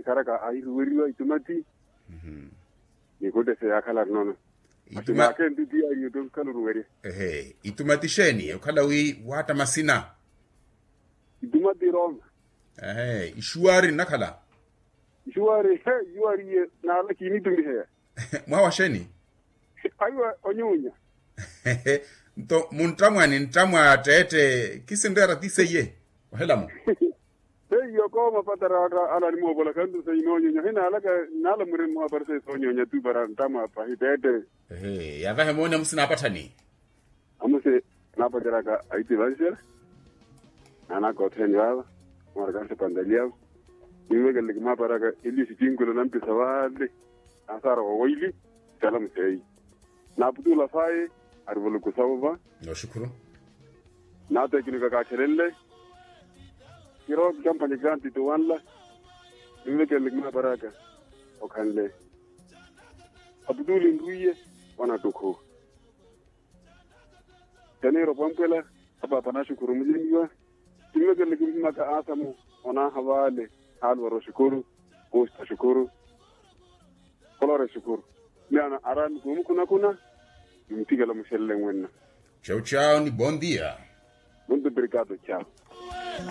karaka airuwa itumati nikode se akala nono Ituma ke ndi ari don kaluru were itumati sheni ukhala wi wata masina itumati rom ishuari nakhala juari juari na la kini tumbi he mwa sheni aiwa onyunya to muntamwani ntamwa tete kisendera tiseye helamo yo ko ma patara ala ni mo bola kandu sai no nyonya hina ala ka nala murin mo bar sai so nyonya tu baran tama pa hidede ya va hemona musina patani amuse na patara ka aiti vaisel ana ko ten ya morgan se pandalia niwe gelle ma paraka ili si tingulo nampi sawade asara o wili salam sei na budula fai arvolo ko sawba no shukuru na teknika ka cherelle kiro kampanye granti to wanla niwe gelle ma paraka o kanle abdul nduye wana doko tanero pampela aba pana shukuru mjinga niwe gelle ma ka asamu ona hawale halwaro shukuru posta shukuru kolore shukuru miana aran kuna mtiga la mshelle wenna ciao ciao ni buon dia muito obrigado ciao